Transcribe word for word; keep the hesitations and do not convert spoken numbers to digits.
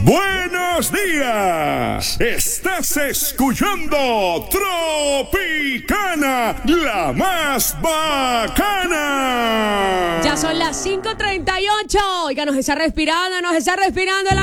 Buenos días. Estás escuchando Tropicana, la más bacana. Ya son las cinco treinta y ocho. Oiga, nos está respirando, nos está respirando la